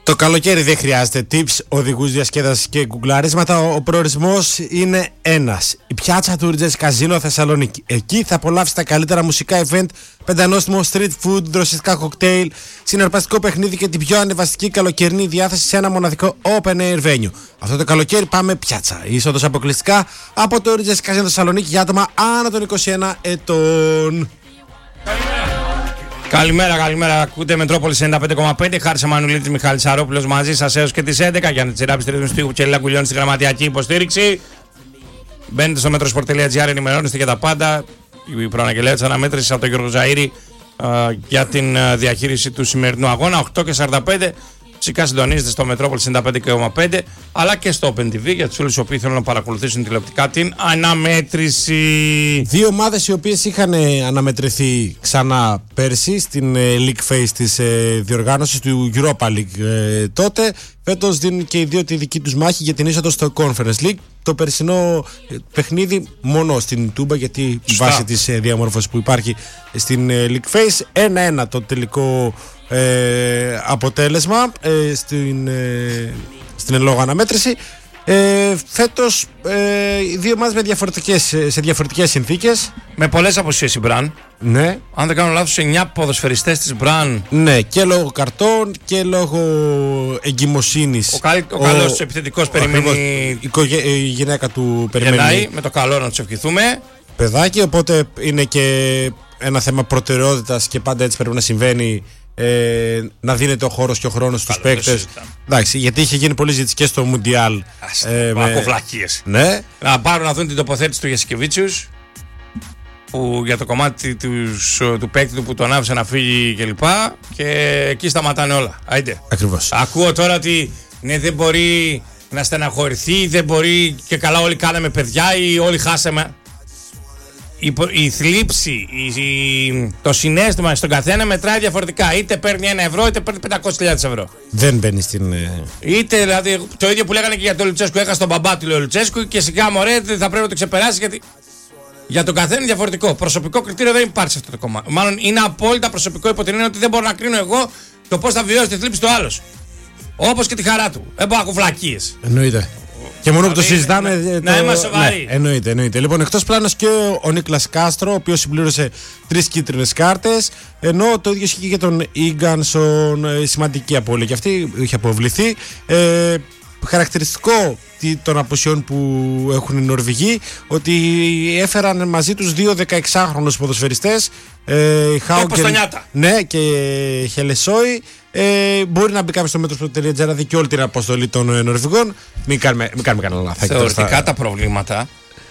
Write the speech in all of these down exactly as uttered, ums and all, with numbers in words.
Το καλοκαίρι δεν χρειάζεται tips, οδηγούς διασκέδασης και γκουγκλαρίσματα. Ο προορισμός είναι ένας. Η πιάτσα του Ριτζές Καζίνο Θεσσαλονίκη. Εκεί θα απολαύσει τα καλύτερα μουσικά event, πεντανόστιμο street food, δροσιστικά κοκτέιλ, συναρπαστικό παιχνίδι και την πιο ανεβαστική καλοκαιρινή διάθεση σε ένα μοναδικό open air venue. Αυτό το καλοκαίρι πάμε πιάτσα. Είσοδος αποκλειστικά από το Ριτζές Καζίνο Θεσσαλονίκη για άτομα άνω των είκοσι ένα ετών. Καλημέρα, καλημέρα. Ακούτε Μετρόπολης ενενήντα πέντε κόμμα πέντε. Χάρης Εμμανουηλίτης, Μιχάλης Σαρόπουλος μαζί σας έως και τις έντεκα. Για να τσιράπει τη ρύθμιση του ήχου Τσελίλα Κουλιώνη στη γραμματιακή υποστήριξη. Μπαίνετε στο metrosport τελεία gr, ενημερώνεστε για τα πάντα. Η προαναγγελία της αναμέτρησης από τον Γιώργο Ζαΐρη α, για την α, διαχείριση του σημερινού αγώνα. οκτώ και σαράντα πέντε. Φυσικά συντονίζετε στο Μετρόπολης ενενήντα πέντε κόμμα πέντε αλλά και στο Open τι βι για τους όλους οι οποίοι θέλουν να παρακολουθήσουν τηλεοπτικά την αναμέτρηση. Δύο ομάδες οι οποίες είχαν αναμετρηθεί ξανά πέρσι στην League Phase της ε, διοργάνωσης του Europa League ε, τότε. Φέτος δίνουν και οι δύο τη δική τους μάχη για την είσοδο στο Conference League. Το περσινό παιχνίδι μόνο στην Τούμπα, γιατί βάσει της ε, διαμόρφωσης που υπάρχει στην ε, League Phase, ένα ένα το τελικό ε, αποτέλεσμα ε, στην, ε, στην εν λόγω αναμέτρηση. Ε, φέτος ε, οι δύο ομάδες με διαφορετικές, σε διαφορετικές συνθήκες. Με πολλές αποσίες η Μπραν. Ναι. Αν δεν κάνω λάθος, εννιά ποδοσφαιριστές της Μπραν. Ναι, και λόγω καρτών και λόγω εγκυμοσύνης. Ο, καλ, ο, ο καλός του επιθετικός περιμένει. Η, η, η γυναίκα του περιμένει. Γεννάει, με το καλό να τους ευχηθούμε. Παιδάκι, οπότε είναι και ένα θέμα προτεραιότητας και πάντα έτσι πρέπει να συμβαίνει. Ε, να δίνεται ο χώρος και ο χρόνος στους παίκτες. Εντάξει, γιατί είχε γίνει πολλή συζήτηση και στο Μουντιάλ. Ε, με ακοβλακίες. Ναι. Να πάρουν να δουν την τοποθέτηση του Γιασικεβίτσιους, που για το κομμάτι τους, του παίκτη του που τον άφησε να φύγει κλπ. Και, και εκεί σταματάνε όλα. Άιντε. Ακριβώς. Ακούω τώρα ότι ναι, δεν μπορεί να στεναχωρηθεί, δεν μπορεί και καλά όλοι κάναμε παιδιά ή όλοι χάσαμε. Η, η θλίψη, η, η, το συναίσθημα στον καθένα μετράει διαφορετικά. Είτε παίρνει ένα ευρώ, είτε παίρνει πεντακόσιες χιλιάδες ευρώ. Δεν μπαίνει στην. Ε... Είτε δηλαδή το ίδιο που λέγανε και για τον Λουτσέσκου. Έχασε τον μπαμπά του, λέει ο Λουτσέσκου, και σιγά μωρέ, θα πρέπει να το ξεπεράσει. Γιατί για τον καθένα είναι διαφορετικό. Προσωπικό κριτήριο δεν υπάρχει σε αυτό το κομμάτι. Μάλλον είναι απόλυτα προσωπικό, υπό την έννοια ότι δεν μπορώ να κρίνω εγώ το πώς θα βιώσει τη θλίψη του άλλου. Όπως και τη χαρά του. Δεν μπορώ να ακούω βλακίες. Εννοείται. Και μόνο που το συζητάμε. Να, το... να είμαστε σοβαροί. Ναι, εννοείται, εννοείται. Λοιπόν, εκτός πλάνος και ο, ο Νίκλας Κάστρο, ο οποίος συμπλήρωσε τρεις κίτρινες κάρτες. Ενώ το ίδιο ισχύει και για τον Ίγκανσον. Ε, σημαντική απώλεια και αυτή είχε αποβληθεί. Ε, χαρακτηριστικό των απουσιών που έχουν οι Νορβηγοί, ότι έφεραν μαζί τους δύο δεκαεξάχρονους ποδοσφαιριστές. Ε, Χάουγκεν, ναι, και Χελεσόη. Ε, μπορεί να μπει κάποιο στο μέτρο τελεία τζι άρ να δει και όλη την αποστολή των Νορβηγών. Μην κάνουμε, μην κάνουμε κανένα λάθος. Θεωρητικά στα... τα προβλήματα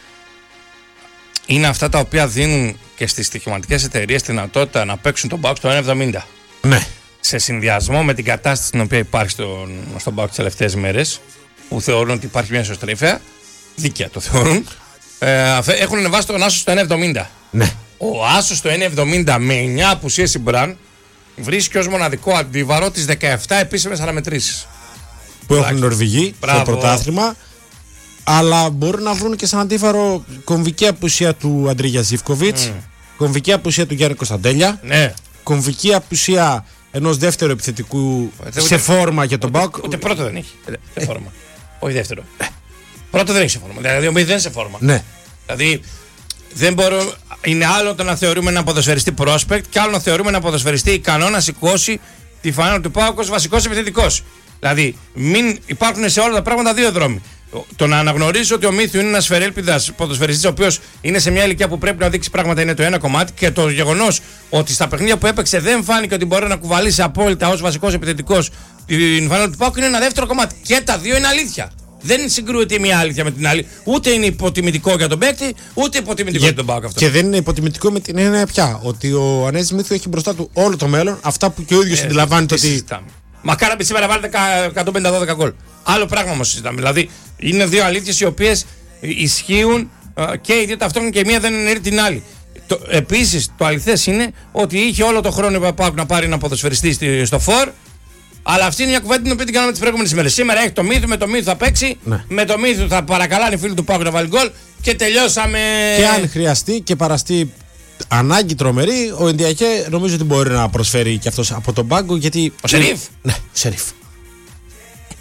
είναι αυτά τα οποία δίνουν και στις στοιχηματικές εταιρείες τη δυνατότητα να παίξουν τον ΠΑΟΚ στο ένα εβδομήντα. Ναι. Σε συνδυασμό με την κατάσταση την οποία υπάρχει στον, στον ΠΑΟΚ τις τελευταίες μέρες, που θεωρούν ότι υπάρχει μια ισοστρέφεια, δίκαια το θεωρούν, ε, έχουν ανεβάσει τον Άσο στο ένα εβδομήντα. Ναι. Ο Άσος στο ένα εβδομήντα με εννιά απουσίες συμπράν βρίσκει ως μοναδικό αντίβαρο τις δεκαεπτά επίσημες αναμετρήσεις που έχουν οι Νορβηγοί στο πρωτάθλημα. Αλλά μπορούν να βρουν και σαν αντίβαρο κομβική απουσία του Αντρίγια Ζίβκοβιτς, mm. κομβική απουσία του Γιάννη Κωνσταντέλια, ναι. κομβική απουσία ενός δεύτερου επιθετικού ούτε, σε φόρμα για τον ΠΑΟΚ. Ούτε, ούτε πρώτο δεν έχει σε φόρμα. Όχι δεύτερο. Ε. Πρώτο δεν έχει σε φόρμα. Δηλαδή ο Μίδη δεν είναι σε φόρμα. Ναι. Δηλαδή δεν μπορώ, είναι άλλο το να θεωρούμε ένα ποδοσφαιριστή prospect και άλλο να θεωρούμε ένα ποδοσφαιριστή ικανό να σηκώσει τη φανέλα του ΠΑΟΚ ως βασικός επιθετικός. Δηλαδή, μην υπάρχουν σε όλα τα πράγματα δύο δρόμοι. Το να αναγνωρίζω ότι ο Μίθιου είναι ένας φερέλπιδας ποδοσφαιριστής, ο οποίος είναι σε μια ηλικία που πρέπει να δείξει πράγματα, είναι το ένα κομμάτι. Και το γεγονός ότι στα παιχνίδια που έπαιξε δεν φάνηκε ότι μπορεί να κουβαλήσει απόλυτα ως βασικός επιθετικός την φανέλα του ΠΑΟΚ είναι ένα δεύτερο κομμάτι. Και τα δύο είναι αλήθεια. Δεν συγκρούεται η μία αλήθεια με την άλλη. Ούτε είναι υποτιμητικό για τον παίκτη, ούτε υποτιμητικό για, για τον ΠΑΟΚ αυτό. Και δεν είναι υποτιμητικό με την έννοια πια ότι ο Ανέζης Μίθιου έχει μπροστά του όλο το μέλλον, αυτά που και ο ίδιος ε, αντιλαμβάνεται ότι. Συζητάμε. Μακάρι να πει σήμερα βάλετε εκατόν πενήντα δώδεκα γκολ. Άλλο πράγμα όμως συζητάμε. Δηλαδή είναι δύο αλήθειες οι οποίες ισχύουν και οι δύο ταυτόχρονα και η μία δεν είναι την άλλη. Επίσης το αληθές είναι ότι είχε όλο το χρόνο να πάρει ένα ποδοσφαιριστή στο φορ. Αλλά αυτή είναι μια κουβέντα την οποία την κάναμε τις προηγούμενες ημέρες. Σήμερα έχει το Μίθου, με το Μίθου θα παίξει. Ναι. Με το Μίθου θα παρακαλάνε οι φίλοι του ΠΑΟΚ να βάλει γκολ και τελειώσαμε. Και αν χρειαστεί και παραστεί ανάγκη τρομερή, ο Ενδιακέ νομίζω ότι μπορεί να προσφέρει και αυτός από τον πάγκο. Γιατί... Ο Σερίφ. Ναι, ο Σερίφ.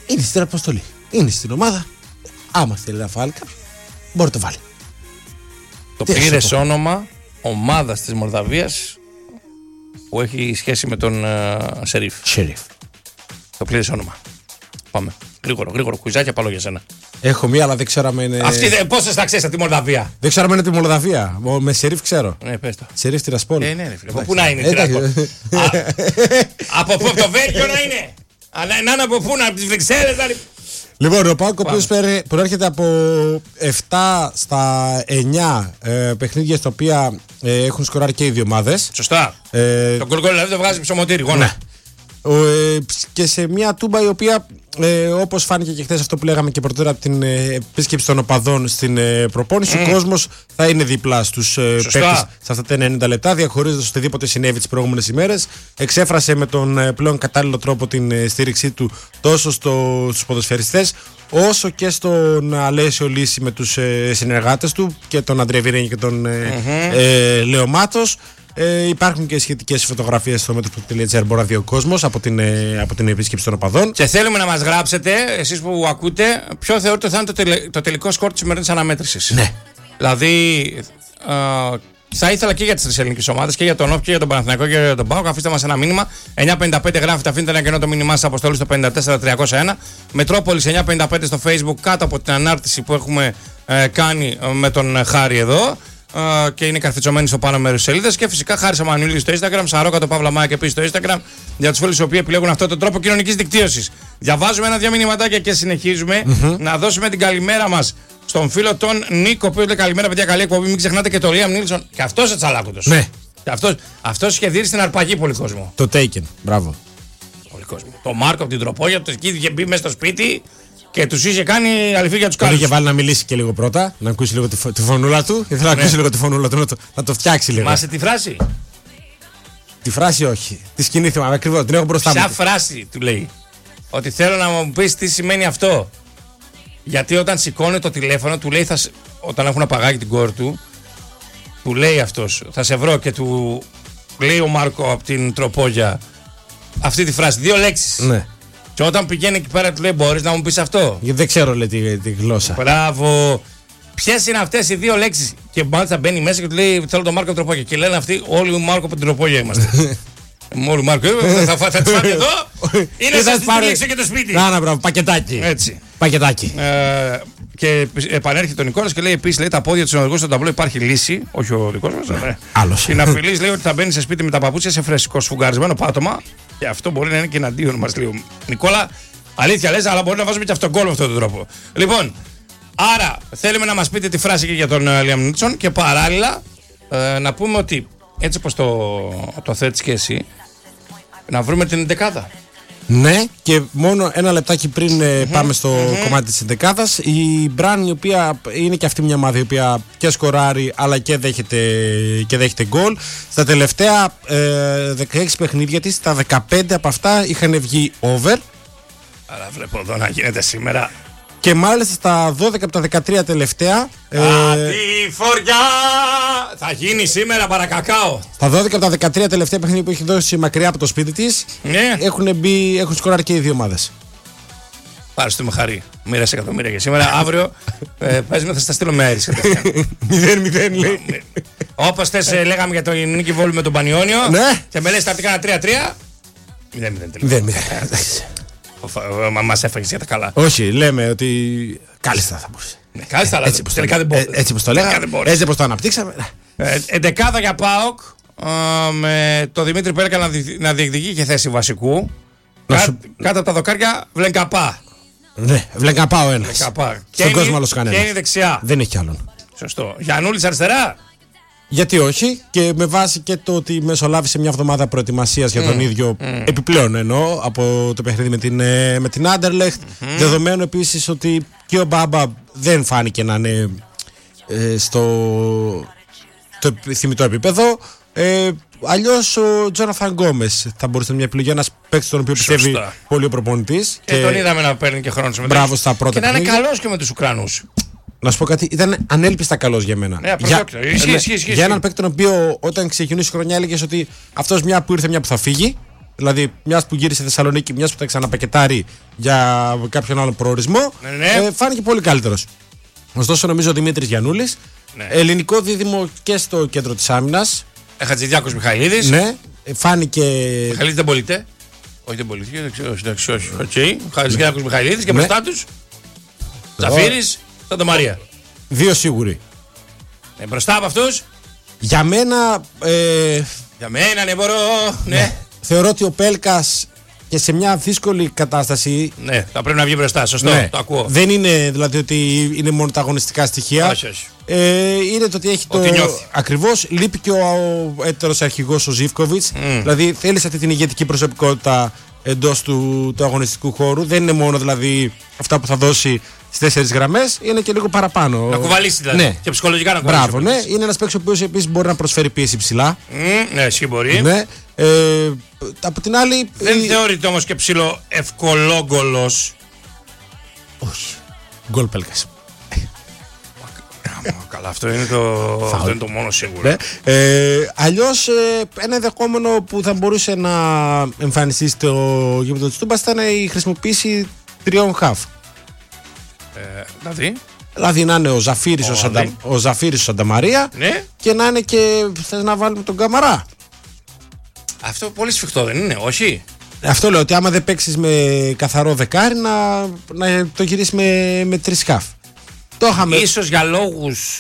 Είναι στην αποστολή. Είναι στην ομάδα. Άμα θέλει να βάλει κάποιον, μπορεί να το βάλει. Το πήρε όνομα ομάδας της Μολδαβίας που έχει σχέση με τον uh, Σερίφ. Σερίφ. Το πήρε όνομα. Πάμε. Γρήγορο, γρήγορο. Κουιζάκια παλό για σένα. Έχω μία, αλλά δεν ξέρω αν είναι. Αυτή πόσε θα ξέρει από τη Μολδαβία. Δεν ξέρω αν είναι τη Μολδαβία. Με Σερίφ ξέρω. Ναι, πες το. Σερίφ Τiraspol. Ε, ναι, ναι, φίλε. Πού να είναι η Tiraspol. Από πού, από το Βέλγιο να είναι. Αλλά να είναι από πού, από τι Βρυξέλλες. Λοιπόν, ο ΠΑΟΚ, ο οποίος προέρχεται από επτά στα εννιά ε, παιχνίδια στα οποία ε, έχουν σκοράρει και οι δύο ομάδες. Σωστά. Ε, το γκολ δηλαδή το βγάζει ψωμοτήρι, γόνα. Ναι. Ε, και σε μια τούμπα η οποία, ε, όπως φάνηκε και χθες αυτό που λέγαμε και πρωτότερα από την ε, επίσκεψη των οπαδών στην ε, προπόνηση, mm. ο κόσμος θα είναι δίπλα στους ε, παίκτες σε αυτά τα ενενήντα λεπτά, διαχωρίζοντας οτιδήποτε συνέβη τις προηγούμενες ημέρες. Εξέφρασε με τον ε, πλέον κατάλληλο τρόπο την ε, στήριξή του τόσο στο, στους ποδοσφαιριστές, όσο και στον Αλέσιο Λύση με τους ε, συνεργάτες του και τον Αντρέα Βιρένη και τον ε, mm-hmm. ε, Λέο Μάτος. Ε, υπάρχουν και σχετικές φωτογραφίες στο μέτωπο.gr, μπορεί να δει ο κόσμος από την, ε, από την επίσκεψη των οπαδών. Και θέλουμε να μας γράψετε, εσείς που ακούτε, ποιο θεωρείτε θα είναι το, τελε, το τελικό σκορ της σημερινής αναμέτρησης. Ναι. Δηλαδή, ε, θα ήθελα και για τις τρεις ελληνικές ομάδες, και για τον ΟΦ και για τον Παναθηναϊκό και για τον ΠΑΟΚ. Αφήστε μας ένα μήνυμα. εννιά πενήντα πέντε γράφετε, αφήνετε ένα κενό το μήνυμά σας, αποστολή στο πέντε τέσσερα τριακόσια ένα. Μετρόπολης εννιά πενήντα πέντε στο Facebook, κάτω από την ανάρτηση που έχουμε ε, κάνει με τον Χάρη εδώ. Uh, και είναι καρφιτσωμένοι στο πάνω μέρος της σελίδας. Και φυσικά Χάρης Αμανουήλης στο Instagram, Σαρόκα το Παύλα Μάικ επίσης στο Instagram, για τους φίλους οι οποίοι επιλέγουν αυτόν τον τρόπο κοινωνικής δικτύωσης. Διαβάζουμε ένα-δύο μηνυματάκια και συνεχίζουμε mm-hmm. να δώσουμε την καλημέρα μας στον φίλο τον Νίκο, που λέει καλημέρα, παιδιά, καλή εκπομπή. Μην ξεχνάτε και το Λίαμ Νίλσον. Και αυτός ο Τσαλάκωτος. Ναι. Και αυτός, αυτός είχε δει στην αρπαγή πολύ κόσμο. Το Taken. Μπράβο. Πολύ κόσμο. Το Μάρκο από την Τροπόγια, το εκεί είχε μπει μέσα στο σπίτι. Και τους είχε κάνει αληθή για τους κάλους. Τον είχε βάλει να μιλήσει και λίγο πρώτα, να ακούσει λίγο τη, φω... τη φωνούλα του. Ήθελα να ναι. ακούσει λίγο τη φωνούλα του, να το, να το φτιάξει λίγο. Θυμάσαι τη φράση? Τη φράση όχι. Τη σκηνή θυμάμαι ακριβώς, την έχω μπροστά μου. Ποια φράση του λέει? Ότι θέλω να μου πεις τι σημαίνει αυτό. Γιατί όταν σηκώνει το τηλέφωνο, του λέει, θα, όταν έχουν απαγάγει την κόρη του, του λέει αυτός, θα σε βρω, και του λέει ο Μάρκο από την Τροπόγια αυτή τη φράση, δύο λέξεις. Ναι. Και όταν πηγαίνει εκεί πέρα, του λέει: μπορείς να μου πεις αυτό? Γιατί δεν ξέρω, λέει, τη, τη γλώσσα. Μπράβο. Ποιες είναι αυτές οι δύο λέξεις? Και μάλιστα μπαίνει μέσα και του λέει: θέλω τον Μάρκο από την Τροπόγια. Και λένε αυτοί: όλοι ο Μάρκο από την Τροπόγια είμαστε. Όλοι Μάρκο, θα, θα, θα τις φάτε εδώ. Είναι σαν να τις και το σπίτι. Να, να, μπράβο, πακετάκι. Έτσι. Πακετάκι. Ε, και επανέρχεται ο Νικόλας και λέει επίσης: λέει, τα πόδια του συνοδηγού στο ταμπλό υπάρχει λύση. Όχι ο δικός μας. Ναι. Άλλος. Την απειλής λέει ότι θα μπαίνει σε σπίτι με τα παπούτσια σε φρεσκό σφουγγαρισμένο πάτωμα. Και αυτό μπορεί να είναι και εναντίον μας, λέει ο Νικόλα. Αλήθεια λες, αλλά μπορεί να βάζουμε και αυτόν κόλ με αυτόν τον τρόπο. Λοιπόν, άρα θέλουμε να μας πείτε τη φράση και για τον Λίαμ Νίλσον, και παράλληλα ε, να πούμε ότι έτσι πως το, το θέτεις και εσύ, να βρούμε την εντεκάδα. Ναι, και μόνο ένα λεπτάκι πριν mm-hmm. πάμε στο mm-hmm. κομμάτι της εντεκάδας, η Μπραν, η οποία είναι και αυτή μια ομάδα η οποία και σκοράρει αλλά και δέχεται, και δέχεται γκολ. Στα τελευταία ε, δεκαέξι παιχνίδια της, τα δεκαπέντε από αυτά είχαν βγει over. Αλλά βλέπω εδώ να γίνεται σήμερα. Και μάλιστα στα δώδεκα από τα δεκατρία τελευταία. Αντιφοριά! Ε, θα γίνει σήμερα παρακακάο. Στα δώδεκα από τα δεκατρία τελευταία παιχνίδια που έχει δώσει μακριά από το σπίτι της, ναι. έχουν, μπει, έχουν σκοράρει και οι δύο ομάδες. Ευχαριστούμε, Χαρή. Μοίρασε εκατομμύρια για σήμερα. Αύριο ε, πες μου, θα στα στείλω με αέρις. Μηδέν μηδέν λέει. Όπως θες, λέγαμε για το Νίκη Βόλου με τον Πανιόνιο. Ναι. Και με λέει στα αρτικά τρία τρία. μηδέν μηδέν. Μας έφαγες για τα καλά. Όχι, λέμε ότι κάλλιστα θα μπορούσε. Κάλλιστα, αλλά τελικά δεν μπορούσε. Έτσι πως το λέγαμε, έτσι πως το αναπτύξαμε. Εντεκάδα για ΠΑΟΚ, με το Δημήτρη Πέλκα να διεκδικεί και θέση βασικού. Κάτω από τα δοκάρια Βλενκαπά. Ναι, Βλενκαπά ο ένας. Στον κόσμο άλλος κανένας. Και είναι δεξιά. Δεν έχει κι άλλον. Σωστό. Γιαννούλης αριστερά. Γιατί όχι, και με βάση και το ότι μεσολάβησε μια εβδομάδα προετοιμασίας για τον mm. ίδιο, mm. επιπλέον εννοώ, από το παιχνίδι με την, με την Άντερλεχτ. Mm. Δεδομένου επίσης ότι και ο Μπάμπα δεν φάνηκε να είναι ε, στο το επιθυμητό επίπεδο. Ε, αλλιώς ο Τζόναθαν Γκόμες θα μπορούσε να είναι μια επιλογή, ένας παίκτης τον οποίο πιστεύει πολύ ο προπονητής. Και, και τον είδαμε να παίρνει και χρόνο συμμετοχής. Μπράβο στα πρώτα. Και να είναι καλός και με τους Ουκρανούς. Να σου πω κάτι, ήταν ανέλπιστα καλός για μένα. Ναι, για, ισχύ, ισχύ, ισχύ. για έναν παίκτη τον οποίο όταν ξεκινούσε η χρονιά έλεγες ότι αυτός μια που ήρθε, μια που θα φύγει. Δηλαδή, μια που γύρισε Θεσσαλονίκη, μια που τα ξαναπακετάρει για κάποιον άλλο προορισμό, ναι, ναι. Ε, φάνηκε πολύ καλύτερος. Ωστόσο, νομίζω ο Δημήτρης Γιαννούλης, ναι. ελληνικό δίδυμο και στο κέντρο της άμυνας. Ε, Χατζηδιάκος Μιχαηλίδης. Ναι, φάνηκε. Μιχαηλίδης δεν πωλείται. Όχι, δεν πωλήθηκε, δεν ξέρω. Όχι. Χατζηδιάκος Μιχαηλίδης και ναι. μπροστά τους Ζαφύρης, Σαντομαρία. Δύο σίγουροι. Ε, μπροστά από αυτούς. Για μένα. Ε... Για μένα, ναι, μπορώ. Ναι. ναι. Θεωρώ ότι ο Πέλκας και σε μια δύσκολη κατάσταση. Ναι, θα πρέπει να βγει μπροστά. Σωστό, ναι. το ακούω. Δεν είναι δηλαδή ότι είναι μόνο τα αγωνιστικά στοιχεία. Όχι, όχι. Ε, είναι το ότι έχει ότι το. Ακριβώς. Λείπει και ο, ο έτερος αρχηγός ο Ζίβκοβιτς. Mm. Δηλαδή θέλει αυτή την ηγετική προσωπικότητα εντός του, του αγωνιστικού χώρου. Δεν είναι μόνο δηλαδή αυτά που θα δώσει στις τέσσερις γραμμές, είναι και λίγο παραπάνω. Να κουβαλήσει δηλαδή. Ναι. Και ψυχολογικά να κουβαλήσει. Μπράβο, ναι. Είναι ένας παίκτης ο οποίος επίσης μπορεί να προσφέρει πίεση ψηλά. Mm, ναι, εσύ μπορεί. Ναι. Ε, από την άλλη. Δεν η... θεωρείται όμως και ψηλό ευκολόγκολος. Όχι. Γκολ Πέλκας. Καλά, αυτό είναι το, αυτό είναι το μόνο σίγουρο. Ναι. Ε, αλλιώς, ε, ένα ενδεχόμενο που θα μπορούσε να εμφανιστεί στο γήπεδο της Τούμπας ήταν η χρησιμοποίηση τριών χαφ. Ε, δηλαδή. Δηλαδή να είναι ο Ζαφύρης, ο, ο, Σαντα, ο Ζαφύρης, ο Σανταμαρία, ναι. Και να είναι και. Θες να βάλουμε τον Καμαρά. Αυτό πολύ σφιχτό δεν είναι, όχι. Αυτό λέω ότι άμα δεν παίξεις με καθαρό δεκάρι να, να το γυρίσεις με, με τρεις χαφ. Το είχαμε. Ίσως για λόγους,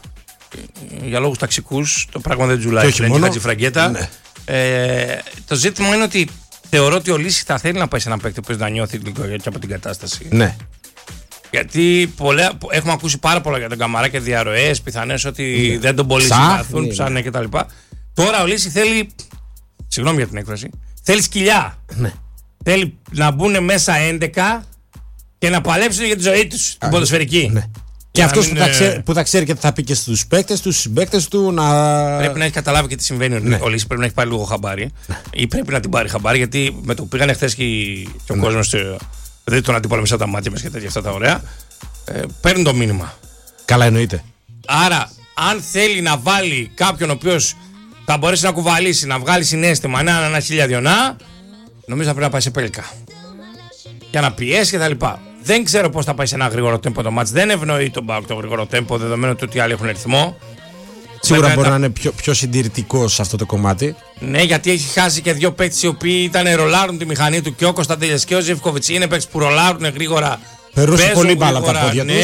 για λόγους ταξικούς το πράγμα δεν τζουλάει. Δεν έχει Χατζηφραγκέτα. Ναι. Ε, το ζήτημα είναι ότι θεωρώ ότι ο Λύση θα θέλει να πάει σε έναν παίκτη που να νιώθει λίγο και από την κατάσταση. Ναι. Γιατί πολλά, έχουμε ακούσει πάρα πολλά για τον Καμαρά και διαρροές, πιθανές ότι ναι. δεν τον πολύ συμπαθούν, ψάνε ναι. κτλ. Τώρα ο Λύση θέλει. Συγγνώμη για την έκφραση. Θέλει σκυλιά. Ναι. Θέλει να μπουν μέσα έντεκα και να παλέψουν για τη ζωή τους, την ποδοσφαιρική. Ναι. Και αυτός που, είναι... που θα ξέρει και θα πει και στους παίκτες του, στους συμπαίκτες του να. Πρέπει να έχει καταλάβει και τι συμβαίνει. Ναι. Ο Λύσης πρέπει να έχει πάρει λίγο χαμπάρι. Ναι. Ή πρέπει να την πάρει χαμπάρι, γιατί με το που πήγανε χθες και, και ο ναι. κόσμος. Δηλαδή τον αντίπαλο μέσα τα μάτια μας και τέτοια αυτά τα ωραία. Ε, παίρνει το μήνυμα. Καλά, εννοείται. Άρα, αν θέλει να βάλει κάποιον ο οποίος θα μπορέσει να κουβαλήσει, να βγάλει συναίσθημα, να είναι ένα χιλιαδιονά, νομίζω θα πρέπει να πάει σε Πέλκα. Για να πιέσει κτλ. Δεν ξέρω πώς θα πάει σε ένα γρήγορο τέμπο το μάτς. Δεν ευνοεί τον Μπάουκ το γρήγορο τέμπο, δεδομένου ότι άλλοι έχουν ρυθμό. Σίγουρα μπορεί τα... να είναι πιο, πιο συντηρητικό σε αυτό το κομμάτι. Ναι, γιατί έχει χάσει και δύο παίκτες οι οποίοι ήταν ρολάρουν τη μηχανή του, και ο Κωνσταντέλιας και ο Ζιβκοβιτς. Είναι παίκτες που ρολάρουν γρήγορα. Περνούσε πολύ μπάλα από τα πόδια ναι. τους.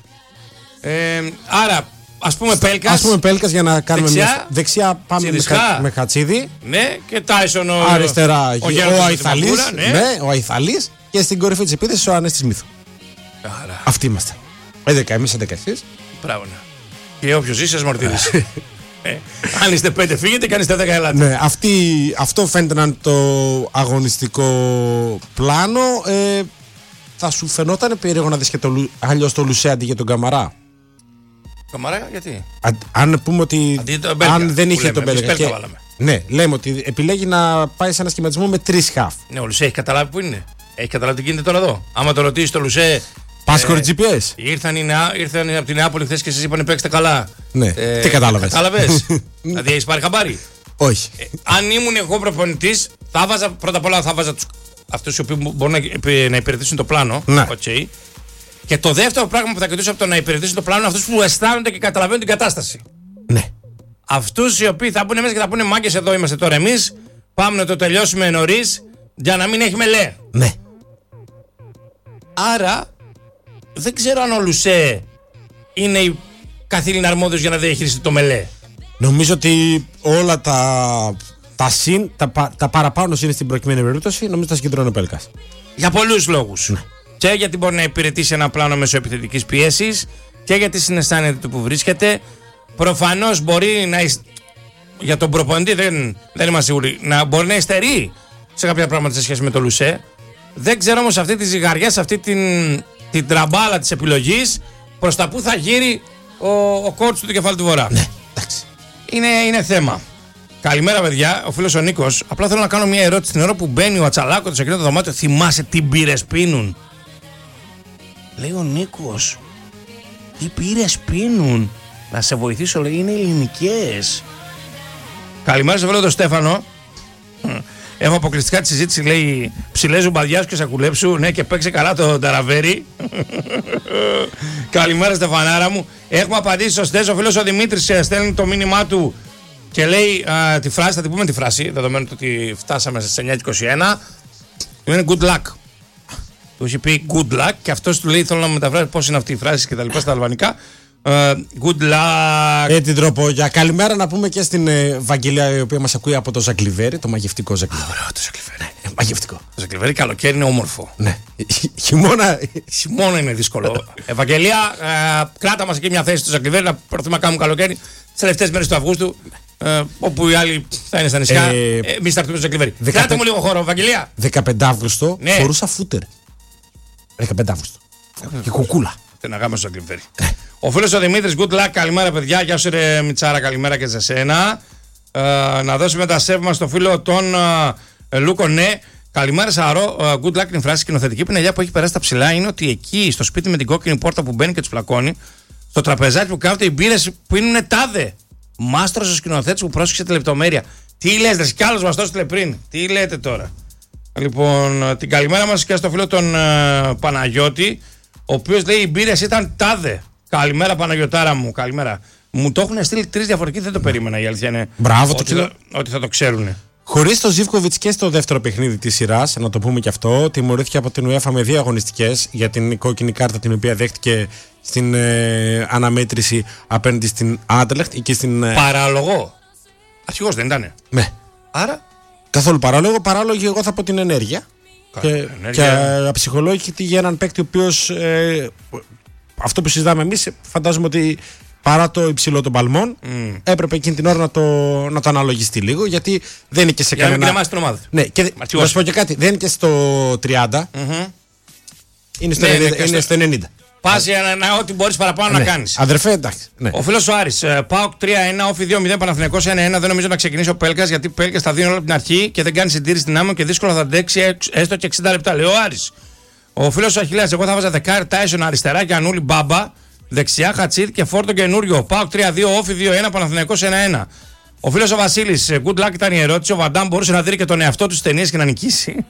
Ε, άρα, ας πούμε Πέλκας. Ας πούμε Πέλκας για να κάνουμε δεξιά, μια. Δεξιά πάμε με, χα... με Χατσίδη. Ναι, και Τάισον ο. Αριστερά ο, ο, ο Αϊθαλής. Ναι. Ναι, ο Αϊθαλής. Και στην κορυφή της επίθεσης ο Ανέστης Μύθου. Άρα. Αυτοί είμαστε. έντεκα εμείς, έντεκα εσείς. Μπράβο. Και όποιος είσαι, μορτίδης. ε, αν είστε πέντε φύγετε και αν είστε δέκα ελάτε. Ναι, αυτή, αυτό φαίνεται να είναι το αγωνιστικό πλάνο. Ε, θα σου φαινόταν περίεργο να δεις και το, αλλιώς το Λουσέ αντί για τον Καμαρά. Καμαρά, γιατί? Α, αν πούμε ότι Μπέλκα, αν δεν είχε τον Μπέλκα. Και... Ναι, λέμε ότι επιλέγει να πάει σε ένα σχηματισμό με τρεις χαφ. Ναι, ο Λουσέ έχει καταλάβει που είναι. Έχει καταλάβει τι γίνεται τώρα εδώ. Άμα το ρωτήσει το Λουσέ. Πας χωρίς τζι πι ες. Ήρθαν, οι νεά, ήρθαν από την Νεάπολη χθες και σας είπανε παίξτε καλά. Ναι, ε, τι κατάλαβες. Κατάλαβες. Δηλαδή έχεις πάρει χαμπάρι. Όχι. Ε, αν ήμουν εγώ προπονητής, θα βάζα πρώτα απ' όλα θα βάζα τους, αυτούς οι οποίοι μπορούν να, να υπηρετήσουν το πλάνο. Ναι. Okay. Και το δεύτερο πράγμα που θα κοιτούσα από το να υπηρετήσουν το πλάνο είναι αυτούς που αισθάνονται και καταλαβαίνουν την κατάσταση. Ναι. Αυτούς οι οποίοι θα πούνε μέσα και θα πούνε μάγκες, εδώ είμαστε τώρα εμείς. Πάμε να το τελειώσουμε νωρίς για να μην έχει μελέ. Ναι. Άρα δεν ξέρω αν ο Λουσέ είναι η καθήλυνα αρμόδιος για να διαχειριστεί το μελέ. Νομίζω ότι όλα τα, τα συν, τα, τα παραπάνω συν στην προκειμένη περίπτωση, νομίζω τα συγκεντρώνει ο Πέλκας. Για πολλούς λόγους. Ναι. Και γιατί μπορεί να υπηρετήσει ένα πλάνο μεσοεπιθετικής πιέσης και γιατί συναισθάνεται του που βρίσκεται. Προφανώς μπορεί να. Για τον προπονητή δεν, δεν είμαστε σίγουροι. Να μπορεί να υστερεί σε κάποια πράγματα σε σχέση με το Λουσέ. Δεν ξέρω όμως αυτή τη ζυγαριά, σε αυτή την, την τραμπάλα της επιλογής, προς τα που θα γύρει ο, ο κόουτς του κεφάλι του Βορρά. Ναι, εντάξει. Είναι, είναι θέμα. Καλημέρα, παιδιά. Ο φίλος ο Νίκος. Απλά θέλω να κάνω μια ερώτηση. Την ώρα που μπαίνει ο Ατσαλάκο σε εκείνο το δωμάτιο, θυμάσαι τι μπύρες πίνουν? Λέει ο Νίκος. Τι μπύρες πίνουν? Να σε βοηθήσω, λέει, είναι ελληνικές. Καλημέρα στο φίλο τον Στέφανο. Έχω αποκλειστικά τη συζήτηση, λέει ψηλέ ζουμπαδιάς και σακουλέψου. Ναι, και παίξε καλά το Ταραβέρι. Καλημέρα, Στεφανάρα μου. Έχουμε απαντήσει σωστές. Ο φίλος ο Δημήτρης στέλνει το μήνυμά του και λέει α, τη φράση, θα την πούμε τη φράση, δεδομένου ότι φτάσαμε στις εννιά και είκοσι ένα. Είναι good luck. Του έχει πει good luck και αυτός του λέει: θέλω να μεταφράσει πώς είναι αυτή η φράση και τα λοιπά στα αλβανικά. Uh, good luck. Ε, την τρόπο για καλημέρα να πούμε και στην ε, Βαγγελία, η οποία μας ακούει από το Ζαγκλιβέρι, το μαγευτικό Ζαγκλιβέρι. Ωραίο το Ζαγκλιβέρι. Ναι, μαγευτικό. Το Ζαγκλιβέρι καλοκαίρι είναι όμορφο. Ναι. Χειμώνα. Χειμώνα είναι δύσκολο. Ευαγγελία, ε, κράτα μας εκεί μια θέση στο Ζαγκλιβέρι να προτιμά να κάνουμε καλοκαίρι τις τελευταίες μέρες του Αυγούστου. Ε, όπου οι άλλοι θα είναι στα νησιά. Ε, ε, Εμείς θα έρθουμε στο Ζαγκλιβέρι. Κράτα μου λίγο χώρο, Ευαγγελία. δεκαπέντε Αύγουστο ναι. Φορούσα φούτερ. δεκαπέντε Αύγουστο. Και κουκούλα. Να κάνουμε στο Ζαγκλιβέρι. Ο φίλος ο Δημήτρης, good luck, καλημέρα παιδιά. Γεια σου ρε Μιτσάρα, καλημέρα και σε σένα. Ε, να δώσουμε τα σέβη μας στο φίλο τον ε, Λούκο, ναι. Καλημέρα Σαρό, ε, good luck. Την φράση σκηνοθετική πινελιά που έχει περάσει τα ψηλά είναι ότι εκεί στο σπίτι με την κόκκινη πόρτα που μπαίνει και τους πλακώνει, στο τραπεζάκι που κάθονται οι μπύρες που είναι τάδε. Μάστρος ο σκηνοθέτης που πρόσεξε τη λεπτομέρεια. Τι λες, ρε, κι άλλος μας το έστειλε πριν. Τι λέτε τώρα. Λοιπόν, την καλημέρα μας και στο φίλο τον ε, Παναγιώτη, ο οποίος λέει οι μπύρες ήταν τάδε. Καλημέρα Παναγιωτάρα μου, καλημέρα. Μου το έχουν στείλει τρεις διαφορετικοί, δεν το περίμενα η αλήθεια είναι. Μπράβο, ότι, το θα, ότι θα το ξέρουν. Χωρίς τον Ζίβκοβιτς και στο δεύτερο παιχνίδι της σειράς, να το πούμε και αυτό, τιμωρήθηκε από την UEFA με δύο αγωνιστικές για την κόκκινη κάρτα την οποία δέχτηκε στην ε, αναμέτρηση απέναντι στην Άντελεχτ και στην. Ε... Παράλογο. Αρχηγός δεν ήτανε. Ναι. Άρα. Καθόλου παράλογο. Παράλογο εγώ θα πω την ενέργεια. Κα, και, ενέργεια. και αψυχολόγητη για έναν παίκτη ο οποίος. Ε, αυτό που συζητάμε εμείς, φαντάζομαι ότι παρά το υψηλό των παλμών, mm. έπρεπε εκείνη την ώρα να το, να το αναλογιστεί λίγο, γιατί δεν είναι και σε για κανένα. Για να μην την ομάδα. Ναι, και να σου πω και κάτι, δεν είναι και στο τριάντα, mm-hmm. είναι, στο ναι, ενενήντα, ναι, είναι στο... στο ενενήντα. Πας για να, ό,τι μπορείς παραπάνω ναι. να κάνεις. Αδερφέ, εντάξει. Ναι. Ο φίλος ο Άρης, ΠΑΟΚ τρία ένα, Όφι δύο μηδέν, Παναθηναϊκός ένα ένα. Δεν νομίζω να ξεκινήσει ο Πέλκας, γιατί Πέλκας θα δίνει όλα από την αρχή και δεν κάνει συντήρηση στην άμμο και δύσκολα θα αντέξει έστω και εξήντα λεπτά. Λέει ο Άρης. Ο φίλος ο Αχιλλέας, εγώ θα βάζα δεκάρι Τάισον αριστερά και Ανούλη Μπάμπα. Δεξιά Χατσίτ και Φόρτο καινούριο. ΠΑΟΚ τρία δύο, Όφι δύο ένα, Παναθηναϊκός ένα ένα. Ο φίλος ο Βασίλης, good luck ήταν η ερώτηση. Ο Βαντάμ μπορούσε να δει και τον εαυτό του στις ταινίες και να νικήσει.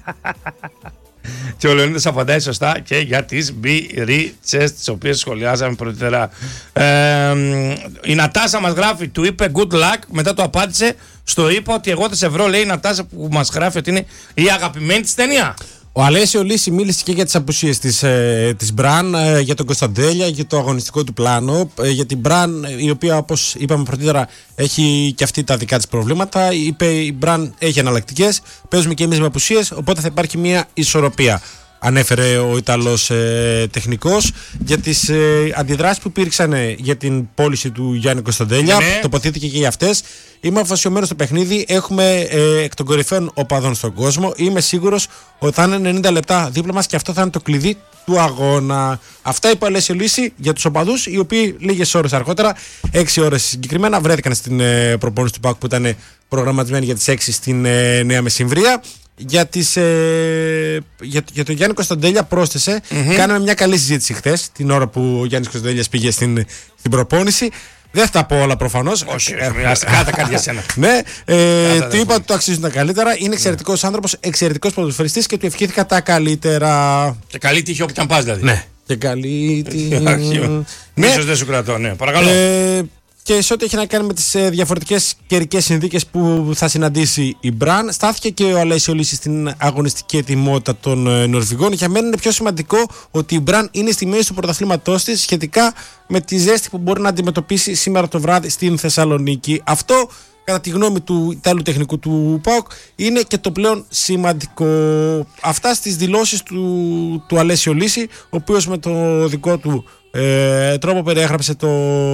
Και ο Λεωνίδας απαντάει σωστά και για τις μπυρίτσες, τις οποίες σχολιάζαμε πρωτήτερα. Ε, η Νατάσα μας γράφει, του είπε good luck, μετά το απάντησε, στο είπα ότι εγώ θα σε βρω, λέει η Νατάσα που μας γράφει ότι είναι η αγαπημένη της ταινία. Ο Αλέσιο Λύση μίλησε και για τις απουσίες της, ε, της Μπραν, ε, για τον Κωνσταντέλια, για το αγωνιστικό του πλάνο, ε, για την Μπραν, η οποία όπως είπαμε πρωτήτερα έχει και αυτή τα δικά της προβλήματα. Είπε η Μπραν έχει εναλλακτικές, παίζουμε και εμείς με απουσίες, οπότε θα υπάρχει μια ισορροπία. Ανέφερε ο Ιταλός ε, τεχνικός για τις ε, αντιδράσεις που υπήρξαν ε, για την πώληση του Γιάννη Κωνσταντέλια. Ναι. Τοποθετήθηκε και για αυτές. Είμαι αφοσιωμένος στο παιχνίδι. Έχουμε ε, εκ των κορυφαίων οπαδών στον κόσμο. Είμαι σίγουρος ότι θα είναι ενενήντα λεπτά δίπλα μας και αυτό θα είναι το κλειδί του αγώνα. Αυτά είπε ο Αλέσιο Λύση για τους οπαδούς, οι οποίοι λίγες ώρες αργότερα, έξι ώρες συγκεκριμένα, βρέθηκαν στην ε, προπόνηση του ΠΑΟΚ που ήταν προγραμματισμένη για τις έξι στην ε, Νέα Μεσημβρία. Για, τις, ε, για, για τον Γιάννη Κωνσταντέλια πρόσθεσε, mm-hmm. κάναμε μια καλή συζήτηση χθες, την ώρα που ο Γιάννης Κωνσταντέλιας πήγε στην, στην προπόνηση. Δεν θα τα πω όλα προφανώς. Όχι, κάτα κάτι για σένα. Ναι, ε, του είπα ότι το αξίζουν τα καλύτερα. Είναι εξαιρετικός άνθρωπος, εξαιρετικός ποδοσφαιριστής και του ευχήθηκα τα καλύτερα. Και καλή τύχη όπου και αν πας δηλαδή. Ναι. Και καλή τύχη. Μίσος δεν σου κρατώ, ναι. Παρακαλώ. Ε, και σε ό,τι έχει να κάνει με τις ε, διαφορετικές καιρικές συνθήκες που θα συναντήσει η Μπραν, στάθηκε και ο Αλέσιο Λύση στην αγωνιστική ετοιμότητα των ε, Νορβηγών. Για μένα είναι πιο σημαντικό ότι η Μπραν είναι στη μέση του πρωταθλήματός της σχετικά με τη ζέστη που μπορεί να αντιμετωπίσει σήμερα το βράδυ στην Θεσσαλονίκη. Αυτό, κατά τη γνώμη του Ιταλού τεχνικού του ΠΑΟΚ, είναι και το πλέον σημαντικό. Αυτά στις δηλώσεις του, του Αλέσιο Λύση, ο οποίος με το δικό του Ε, τρόπο περιέγραψε το,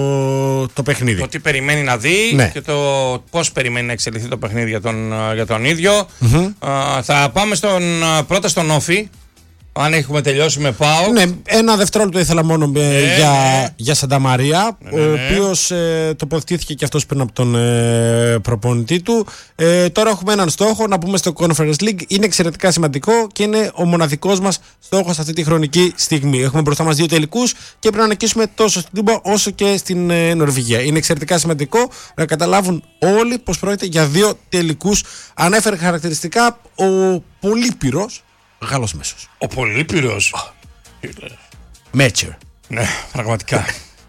το παιχνίδι. Το τι περιμένει να δει, ναι, και το πώς περιμένει να εξελιχθεί το παιχνίδι για τον, για τον ίδιο. Mm-hmm. Uh, θα πάμε στον, πρώτα στον Όφι, Αν έχουμε τελειώσει με ΠΑΟΚ. Ναι, ένα δευτερόλεπτο ήθελα μόνο ναι, για, ναι. για Σανταμαρία, ναι, ναι, ναι. ο οποίος ε, τοποθετήθηκε και αυτός πριν από τον ε, προπονητή του. Ε, τώρα έχουμε έναν στόχο να πούμε στο Conference League. Είναι εξαιρετικά σημαντικό και είναι ο μοναδικός μας στόχος αυτή τη χρονική στιγμή. Έχουμε μπροστά μας δύο τελικούς και πρέπει να νικήσουμε τόσο στην Τούμπα όσο και στην ε, Νορβηγία. Είναι εξαιρετικά σημαντικό να καταλάβουν όλοι πως πρόκειται για δύο τελικούς. Ανέφερε χαρακτηριστικά ο Πολύπυρος Γάλλος μέσος. Ο Πολύπυρος. Μέτσερ. Ναι, πραγματικά.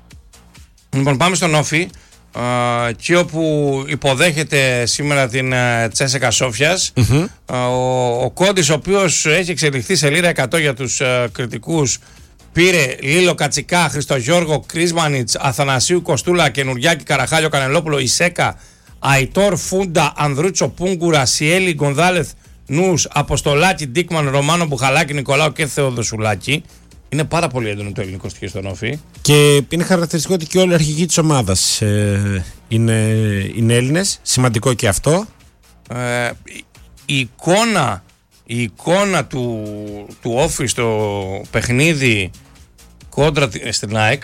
Λοιπόν, πάμε στον Όφη. Εκεί όπου υποδέχεται σήμερα την Τσέσεκα Σόφιας. Mm-hmm. Ο, ο Κόντης, ο οποίος έχει εξελιχθεί σε λίρα εκατό για τους uh, κριτικούς, πήρε Λίλο Κατσικά, Χριστογιώργο, Κρίσμανιτς, Αθανασίου Κοστούλα, Καινουριάκη, Καραχάλιο, Κανελόπουλο, Ισέκα, Αϊτόρ, Φούντα, Ανδρούτσο, Πούγκουρα, Σιέλη, Γκονδάλεθ, Νους, Αποστολάκη, Ντίκμαν, Ρωμάνο, Μπουχαλάκη, Νικολάου και Θεοδοσουλάκη. Είναι πάρα πολύ έντονο το ελληνικό στοιχείο στον Όφη. Και είναι χαρακτηριστικό ότι και όλοι οι αρχηγοί της ομάδας ε, είναι, είναι Έλληνες. Σημαντικό και αυτό. Ε, η εικόνα, η εικόνα του, του Όφη στο παιχνίδι κόντρα στην ΑΕΚ,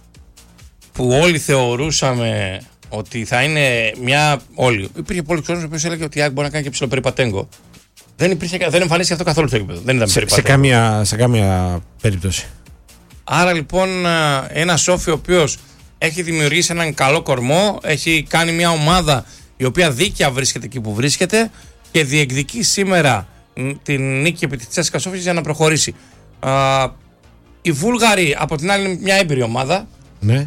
που όλοι θεωρούσαμε ότι θα είναι μια. Όλοι. Υπήρχε πολλοί κόσμος που έλεγε ότι η ΑΕΚ μπορεί να κάνει και ψιλοπεριπατέγκο. Δεν, υπήρχε, δεν εμφανίστηκε αυτό καθόλου στο επίπεδο. Δεν ήταν σε, σε, καμία, σε καμία περίπτωση. Άρα λοιπόν ένα Όφη ο οποίος έχει δημιουργήσει έναν καλό κορμό, έχει κάνει μια ομάδα η οποία δίκαια βρίσκεται εκεί που βρίσκεται και διεκδικεί σήμερα την νίκη επί της Τσέσεκα Σόφιας για να προχωρήσει. Α, οι Βούλγαροι από την άλλη είναι μια έμπειρη ομάδα. Ναι.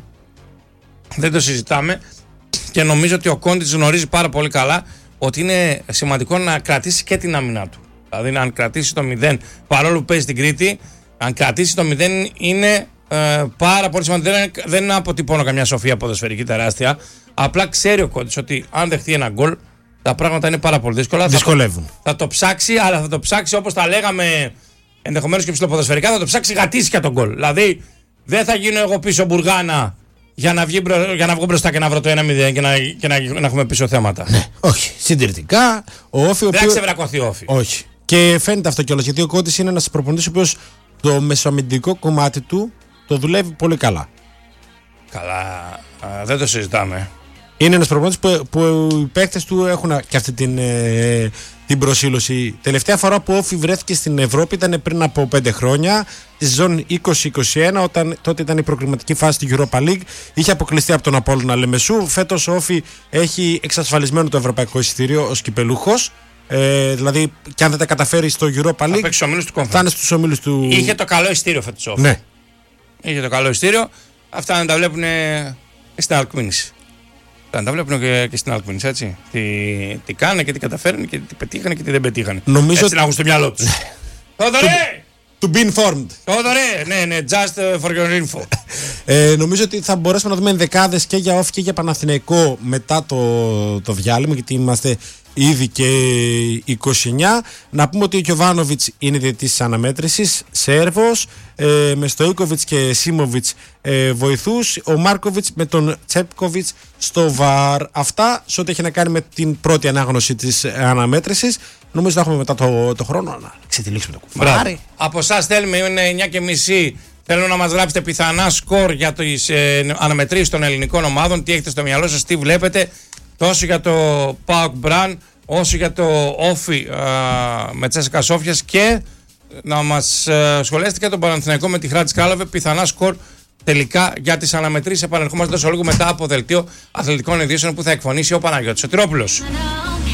Δεν το συζητάμε και νομίζω ότι ο Κόντιτς γνωρίζει πάρα πολύ καλά ότι είναι σημαντικό να κρατήσει και την άμυνά του. Δηλαδή, αν κρατήσει το μηδέν, παρόλο που παίζει την Κρήτη, αν κρατήσει το μηδέν είναι ε, πάρα πολύ σημαντικό. Δεν, δεν αποτυπώνω καμιά σοφία ποδοσφαιρική τεράστια. Απλά ξέρει ο Κόντιτς ότι αν δεχτεί ένα γκολ, τα πράγματα είναι πάρα πολύ δύσκολα. Δυσκολεύουν. Θα το, θα το ψάξει, αλλά θα το ψάξει όπως τα λέγαμε ενδεχομένως και ψηλοποδοσφαιρικά, θα το ψάξει γατήσια τον γκολ. Δηλαδή, δεν θα γίνω εγώ πίσω μπουργάνα. Για να, βγει, για να βγω μπροστά και να βρω το ένα μηδέν και, να, και να, να έχουμε πίσω θέματα. Ναι, όχι. Συντηρητικά, ο Όφη. Δεν θα ξεβρακωθεί ο Όφη. Όχι. Και φαίνεται αυτό κιόλας. Γιατί ο Κόντης είναι ένας προπονητής ο οποίος το μεσοαμυντικό κομμάτι του το δουλεύει πολύ καλά. Καλά. Α, δεν το συζητάμε. Είναι ένας προπονητής που, που οι παίκτες του έχουν και αυτή την, ε, την προσήλωση. Τελευταία φορά που ο Όφη βρέθηκε στην Ευρώπη ήταν πριν από πέντε χρόνια, τη σεζόν είκοσι είκοσι ένα, όταν τότε ήταν η προκριματική φάση του Europa League. Είχε αποκλειστεί από τον Απόλλωνα Λεμεσού. Φέτος ο Όφη έχει εξασφαλισμένο το ευρωπαϊκό εισιτήριο ως κυπελούχος. Ε, δηλαδή, και αν δεν τα καταφέρει στο Europa League, θα είναι στους ομίλους του. Είχε το καλό εισιτήριο φέτος ο Όφη. Ναι. Είχε το καλό εισιτήριο. Αυτά να τα βλέπουν στην Αλκμίνηση. Να τα βλέπουν και, και στην Αλκμίνης, έτσι. Τι, τι κάνανε και τι καταφέρανε και τι πετύχανε και τι δεν πετύχανε. Νομίζω έτσι να έχουν στο μυαλό τους. Θόδωρε! To be informed. Θόδωρε! Ναι, ναι, just for your info. ε, νομίζω ότι θα μπορέσουμε να δούμε ενδεκάδες και για Όφη και για Παναθηναϊκό μετά το, το διάλειμμα, γιατί είμαστε ήδη και είκοσι εννιά. Να πούμε ότι ο Γιοβάνοβιτς είναι διαιτητής της αναμέτρησης, Σέρβος, ε, με Στοίκοβιτς και Σίμοβιτς ε, βοηθούς, ο Μάρκοβιτς με τον Τσέπκοβιτς στο βαρ. Αυτά σε ό,τι έχει να κάνει με την πρώτη ανάγνωση της αναμέτρησης. Νομίζω να έχουμε μετά το, το χρόνο να ξετυλίξουμε το κουφάρι. Από εσάς θέλουμε, είναι εννιά και μισή. Θέλω να μας γράψετε πιθανά σκορ για τις ε, αναμετρήσεις των ελληνικών ομάδων. Τι έχετε στο μυαλό σας, τι βλέπετε. Τόσο για το ΠΑΟΚ Μπραν, όσο για το Όφι με Τσέσεκα Σόφιας, και να μας ε, σχολιάσετε και τον Παναθηναϊκό με τη Χράτης Κράλαβε. Πιθανά σκορ τελικά για τις αναμετρήσεις. Επανερχόμαστε τόσο λίγο μετά από δελτίο αθλητικών ειδήσεων που θα εκφωνήσει ο Παναγιώτης Σωτηρόπουλος.